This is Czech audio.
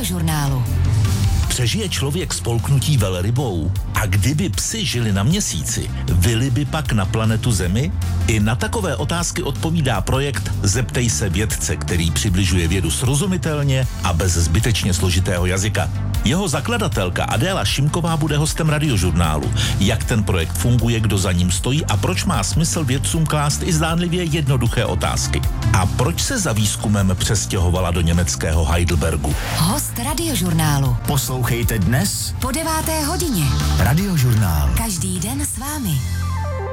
Radiožurnálu. Přežije člověk spolknutí velrybou? A kdyby psi žili na Měsíci, vyli by pak na planetu Zemi? I na takové otázky odpovídá projekt Zeptej se vědce, který přibližuje vědu srozumitelně a bez zbytečně složitého jazyka. Jeho zakladatelka Adéla Šimková bude hostem Radiožurnálu. Jak ten projekt funguje, kdo za ním stojí a proč má smysl vědcům klást i zdánlivě jednoduché otázky. A proč se za výzkumem přestěhovala do německého Heidelbergu? Host Radiožurnálu. Poslouchejte dnes Po 9. hodině. Radiožurnál. Každý den s vámi.